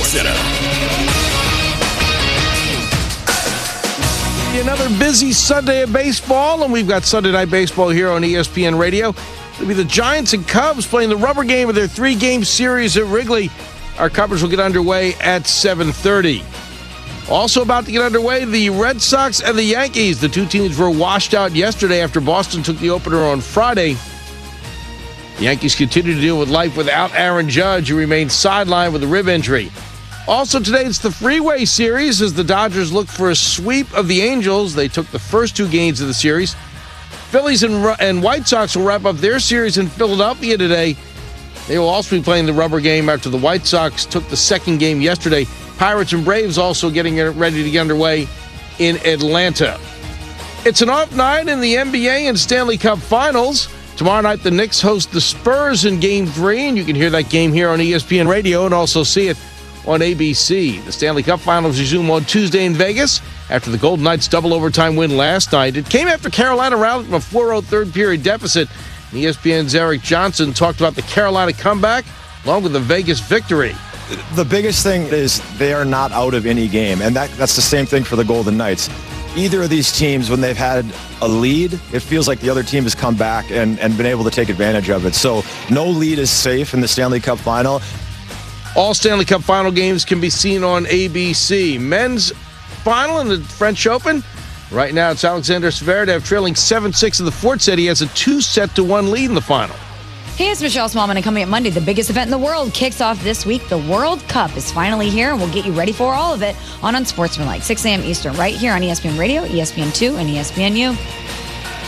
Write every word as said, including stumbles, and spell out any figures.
Center. Another busy Sunday of baseball, and we've got Sunday Night Baseball here on E S P N Radio. It'll be the Giants and Cubs playing the rubber game of their three-game series at Wrigley. Our coverage will get underway at seven thirty. Also about to get underway, the Red Sox and the Yankees. The two teams were washed out yesterday after Boston took the opener on Friday. The Yankees continue to deal with life without Aaron Judge, who remains sidelined with a rib injury. Also today, it's the Freeway Series as the Dodgers look for a sweep of the Angels. They took the first two games of the series. Phillies and, and White Sox will wrap up their series in Philadelphia today. They will also be playing the rubber game after the White Sox took the second game yesterday. Pirates and Braves also getting ready to get underway in Atlanta. It's an off night in the N B A and Stanley Cup Finals. Tomorrow night, the Knicks host the Spurs in Game three, and you can hear that game here on E S P N Radio and also see it on A B C. The Stanley Cup Finals resume on Tuesday in Vegas after the Golden Knights' double overtime win last night. It came after Carolina rallied from a four oh third period deficit. And E S P N's Eric Johnson talked about the Carolina comeback along with the Vegas victory. The biggest thing is they are not out of any game, and that, that's the same thing for the Golden Knights. Either of these teams, when they've had a lead, it feels like the other team has come back and, and been able to take advantage of it. So no lead is safe in the Stanley Cup Final. All Stanley Cup Final games can be seen on A B C. Men's final in the French Open. Right now, it's Alexander Zverev trailing seven six in the fourth set. He has a two-set to one lead in the final. Hey, it's Michelle Smallman, and coming up Monday, the biggest event in the world kicks off this week. The World Cup is finally here, and we'll get you ready for all of it on Unsportsmanlike, six a.m. Eastern, right here on E S P N Radio, E S P N two, and E S P N U.